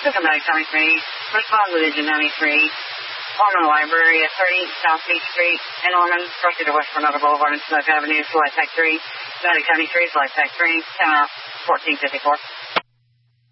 This is Medic 93. Respond to Division 93. Ormond Library at 30 South Beach Street in Ormond. Proceed to West Coronado Boulevard and Smoke Avenue. Select Tech 3. Medic 73, Select Tech 3. 10 out. 1454.